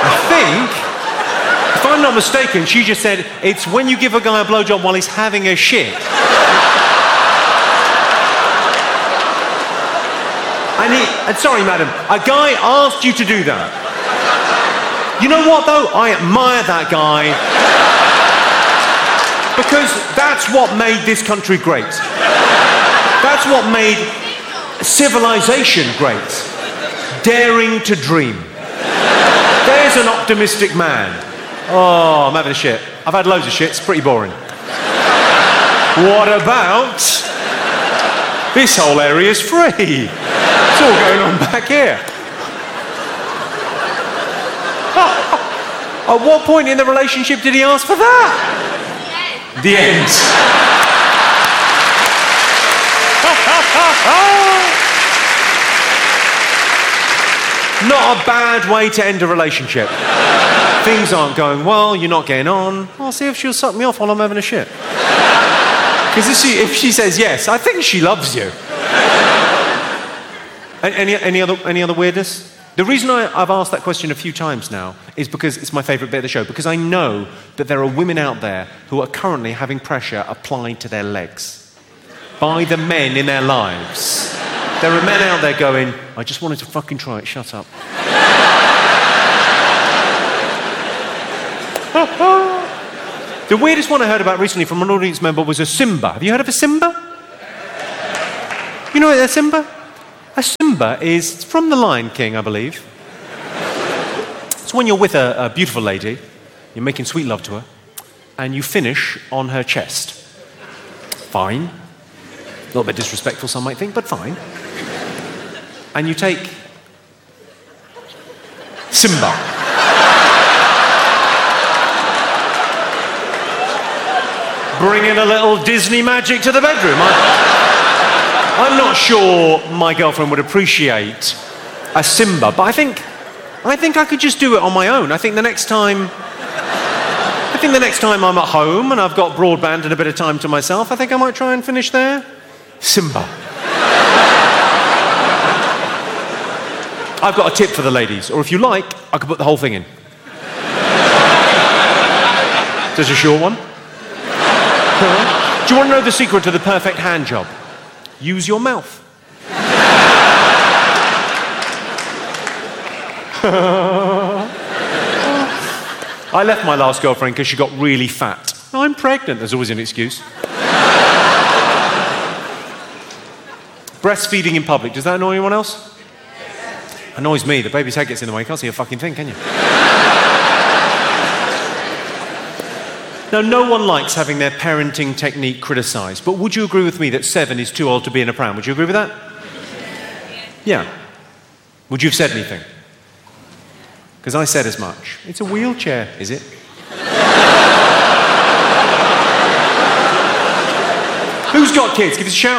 think, if I'm not mistaken, she just said, it's when you give a guy a blowjob while he's having a shit. And sorry, madam, a guy asked you to do that. You know what, though? I admire that guy. Because that's what made this country great. That's what made civilization great. Daring to dream. There's an optimistic man. Oh, I'm having a shit. I've had loads of shit. It's pretty boring. What about... this whole area's free. It's all going on back here. At what point in the relationship did he ask for that? The end. Not a bad way to end a relationship. Things aren't going well, you're not getting on. I'll see if she'll suck me off while I'm having a shit. Because if she says yes, I think she loves you. Any other weirdness? The reason I've asked that question a few times now is because it's my favourite bit of the show, because I know that there are women out there who are currently having pressure applied to their legs by the men in their lives. There are men out there going, I just wanted to fucking try it, shut up. The weirdest one I heard about recently from an audience member was a Simba. Have you heard of a Simba? You know what a Simba? A Simba is from The Lion King, I believe. It's when you're with a beautiful lady, you're making sweet love to her, and you finish on her chest. Fine. A little bit disrespectful, some might think, but fine. And you take Simba. Bringing a little Disney magic to the bedroom. I'm not sure my girlfriend would appreciate a Simba, but I think I could just do it on my own. I think the next time I'm at home and I've got broadband and a bit of time to myself, I think I might try and finish there. Simba. I've got a tip for the ladies, or if you like, I could put the whole thing in. Just a short one. Do you want to know the secret to the perfect hand job? Use your mouth. I left my last girlfriend because she got really fat. I'm pregnant, there's always an excuse. Breastfeeding in public, does that annoy anyone else? Annoys me, the baby's head gets in the way, you can't see a fucking thing, can you? Now, no one likes having their parenting technique criticised, but would you agree with me that 7 is too old to be in a pram? Would you agree with that? Yeah. Would you have said anything? Because I said as much. It's a wheelchair, is it? Who's got kids? Give us a shout.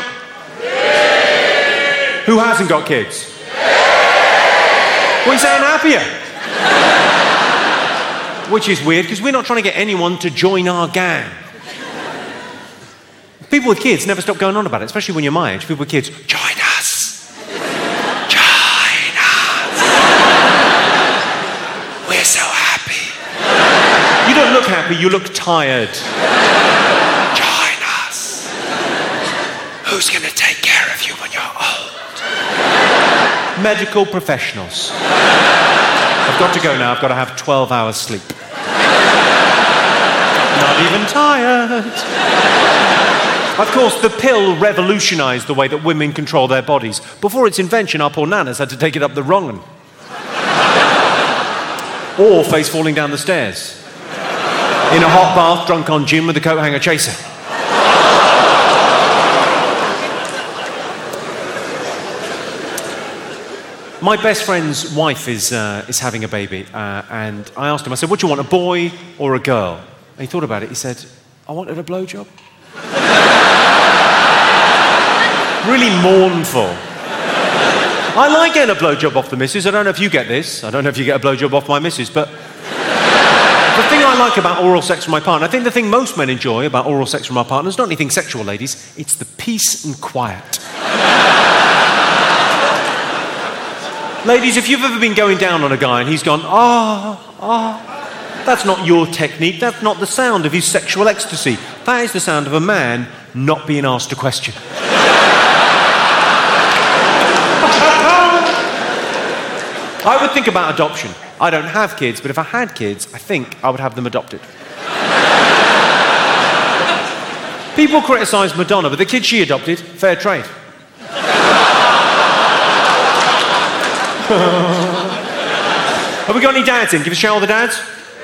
Who hasn't got kids? What are you saying, happier? Which is weird, because we're not trying to get anyone to join our gang. People with kids never stop going on about it, especially when you're my age. People with kids, join us! Join us! We're so happy. You don't look happy, you look tired. Join us. Who's going to take care of you when you're old? Medical professionals. I've got to go now, I've got to have 12 hours sleep. Not even tired. Of course, the pill revolutionised the way that women control their bodies. Before its invention, our poor nanas had to take it up the wrong one. Or face falling down the stairs. In a hot bath, drunk on gin with a coat hanger chaser. My best friend's wife is having a baby, and I asked him, I said, what do you want, a boy or a girl? And he thought about it, he said, I wanted a blowjob. Really mournful. I like getting a blowjob off the missus. I don't know if you get this. I don't know if you get a blowjob off my missus, but the thing I like about oral sex from my partner, I think the thing most men enjoy about oral sex from our partners, not anything sexual, ladies, it's the peace and quiet. Ladies, if you've ever been going down on a guy and he's gone, that's not your technique. That's not the sound of his sexual ecstasy. That is the sound of a man not being asked a question. I would think about adoption. I don't have kids, but if I had kids, I think I would have them adopted. People criticise Madonna, but the kid she adopted, fair trade. Have we got any dads in? Give a shout all the dads.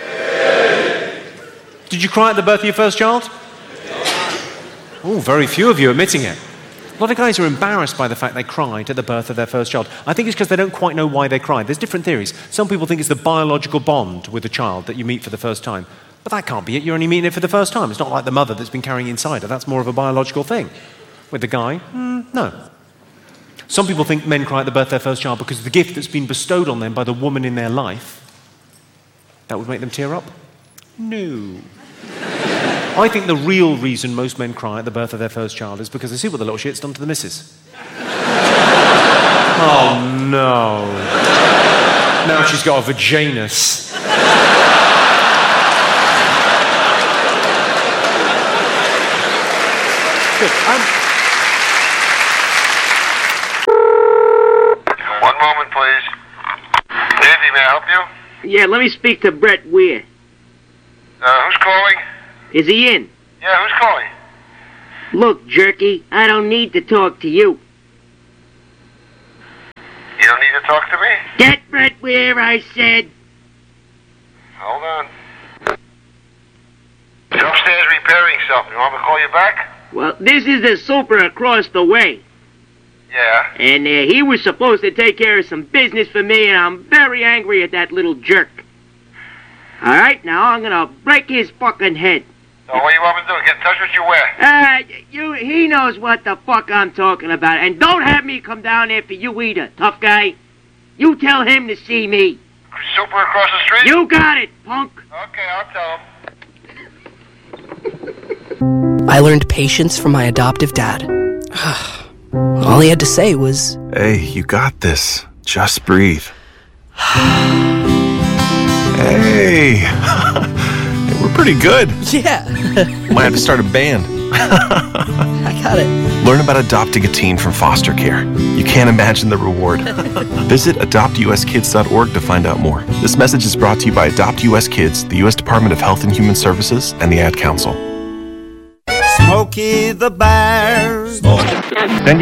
Did you cry at the birth of your first child? Oh, very few of you admitting it. A lot of guys are embarrassed by the fact they cried at the birth of their first child. I think it's because they don't quite know why they cried. There's different theories. Some people think it's the biological bond with the child that you meet for the first time. But that can't be it. You're only meeting it for the first time. It's not like the mother that's been carrying inside her. That's more of a biological thing. With the guy, no. Some people think men cry at the birth of their first child because of the gift that's been bestowed on them by the woman in their life. That would make them tear up? No. I think the real reason most men cry at the birth of their first child is because they see what the little shit's done to the missus. Oh, no. Now she's got a vaginus. Good. One moment, please. Davey, may I help you? Yeah, let me speak to Brett Weir. Who's calling? Is he in? Yeah, who's calling? Look, Jerky, I don't need to talk to you. You don't need to talk to me? Get Brett Weir, I said. Hold on. He's upstairs repairing something. You want me to call you back? Well, this is the super across the way. Yeah. And he was supposed to take care of some business for me, and I'm very angry at that little jerk. All right, now I'm gonna break his fucking head. So what do you want me to do? Get in touch with you where? He knows what the fuck I'm talking about. And don't have me come down there for you either, tough guy. You tell him to see me. Super across the street? You got it, punk. Okay, I'll tell him. I learned patience from my adoptive dad. All he had to say was, "Hey, you got this. Just breathe." Hey, we're pretty good. yeah. Might have to start a band. I got it. Learn about adopting a teen from foster care. You can't imagine the reward. Visit adoptuskids.org to find out more. This message is brought to you by Adopt US Kids, the U.S. Department of Health and Human Services, and the Ad Council. Smokey the Bear. Then